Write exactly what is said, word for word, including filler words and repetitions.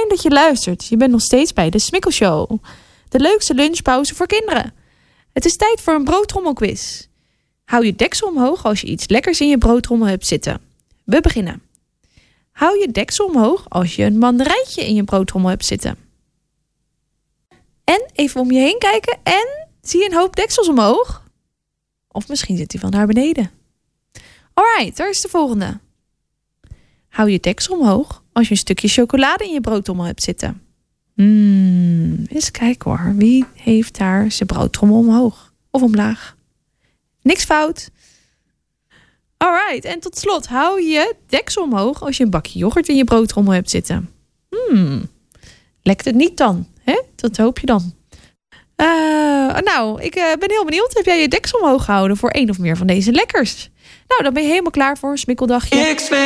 fijn dat je luistert. Je bent nog steeds bij de Smikkelshow. De leukste lunchpauze voor kinderen. Het is tijd voor een broodtrommelquiz. Hou je deksel omhoog als je iets lekkers in je broodtrommel hebt zitten. We beginnen. Hou je deksel omhoog als je een mandarijntje in je broodtrommel hebt zitten. En even om je heen kijken en zie je een hoop deksels omhoog? Of misschien zit hij wel naar beneden. Alright, daar is de volgende. Hou je deksel omhoog als je een stukje chocolade in je broodtrommel hebt zitten. Hmm, eens kijken hoor. Wie heeft daar zijn broodtrommel omhoog of omlaag? Niks fout. Alright, en tot slot, hou je deksel omhoog als je een bakje yoghurt in je broodtrommel hebt zitten. Hmm, lekt het niet dan? Hè? Dat hoop je dan. Uh, nou, ik uh, ben heel benieuwd. Heb jij je deksel omhoog gehouden voor één of meer van deze lekkers? Nou, dan ben je helemaal klaar voor een smikkeldagje.